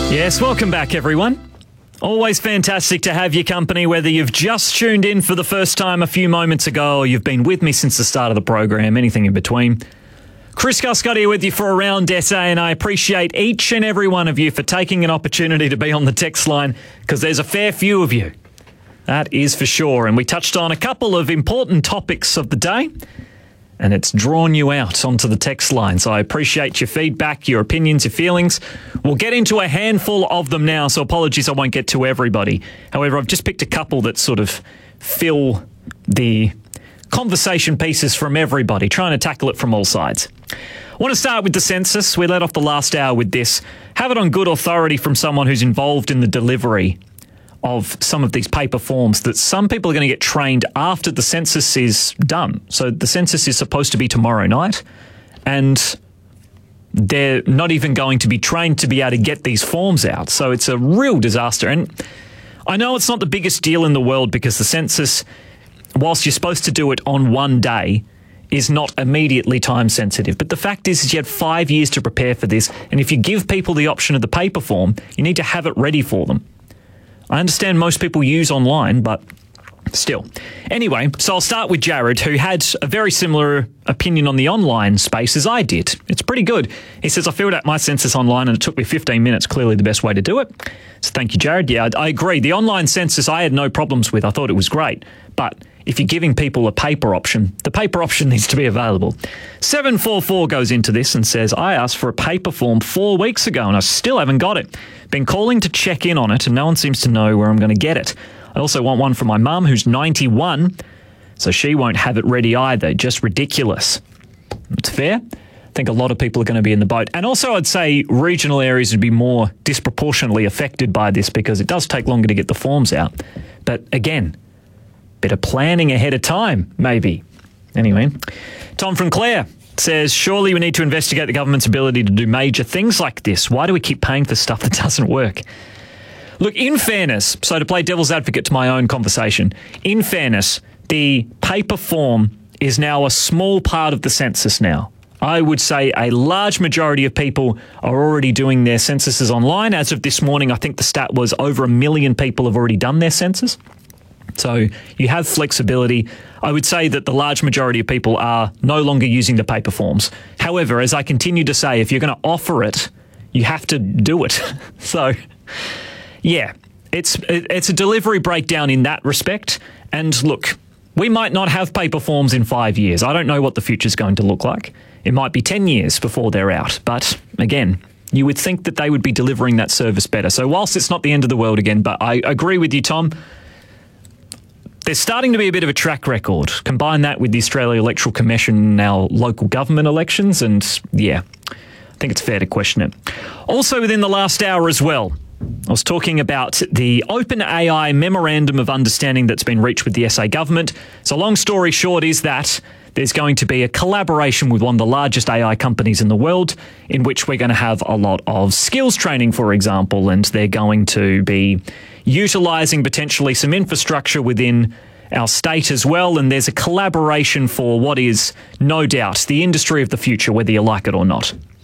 Yes, welcome back, everyone. Always fantastic to have your company, whether you've just tuned in for the first time a few moments ago or you've been with me since the start of the program, anything in between. Chris Guscott here with you for Around SA, and I appreciate each and every one of you for taking an opportunity to be on the text line, because there's a fair few of you. That is for sure. And we touched on a couple of important topics of the day, and it's drawn you out onto the text line. So I appreciate your feedback, your opinions, your feelings. We'll get into a handful of them now, so apologies I won't get to everybody. However, I've just picked a couple that sort of fill the conversation pieces from everybody, trying to tackle it from all sides. I want to start with the census. We led off the last hour with this. Have it on good authority from someone who's involved in the delivery of some of these paper forms that some people are going to get trained after the census is done. So the census is supposed to be tomorrow night, and they're not even going to be trained to be able to get these forms out. So it's a real disaster. And I know it's not the biggest deal in the world, because the census, whilst you're supposed to do it on one day, is not immediately time sensitive. But the fact is you had 5 years to prepare for this. And if you give people the option of the paper form, you need to have it ready for them. I understand most people use online, but still. Anyway, so I'll start with Jared, who had a very similar opinion on the online space as I did. It's pretty good. He says, I filled out my census online and it took me 15 minutes, clearly the best way to do it. So thank you, Jared. Yeah, I agree. The online census I had no problems with. I thought it was great. But if you're giving people a paper option, the paper option needs to be available. 744 goes into this and says, I asked for a paper form 4 weeks ago and I still haven't got it. Been calling to check in on it and no one seems to know where I'm going to get it. I also want one for my mum, who's 91, so she won't have it ready either. Just ridiculous. It's fair. I think a lot of people are going to be in the boat. And also I'd say regional areas would be more disproportionately affected by this, because it does take longer to get the forms out. But again, bit of planning ahead of time, maybe. Anyway, Tom from Clare says, surely we need to investigate the government's ability to do major things like this. Why do we keep paying for stuff that doesn't work? Look, in fairness, so to play devil's advocate to my own conversation, in fairness, the paper form is now a small part of the census now. I would say a large majority of people are already doing their censuses online. As of this morning, I think the stat was over 1 million people have already done their census. So you have flexibility. I would say that the large majority of people are no longer using the paper forms. However, as I continue to say, if you're going to offer it, you have to do it. So, yeah, it's a delivery breakdown in that respect. And look, we might not have paper forms in 5 years. I don't know what the future's going to look like. It might be 10 years before they're out. But again, you would think that they would be delivering that service better. So whilst it's not the end of the world again, but I agree with you, Tom, there's starting to be a bit of a track record. Combine that with the Australia Electoral Commission, now local government elections, and yeah, I think it's fair to question it. Also within the last hour as well, I was talking about the OpenAI Memorandum of Understanding that's been reached with the SA government. So long story short is that there's going to be a collaboration with one of the largest AI companies in the world, in which we're going to have a lot of skills training, for example, and they're going to be utilising potentially some infrastructure within our state as well. And there's a collaboration for what is no doubt the industry of the future, whether you like it or not.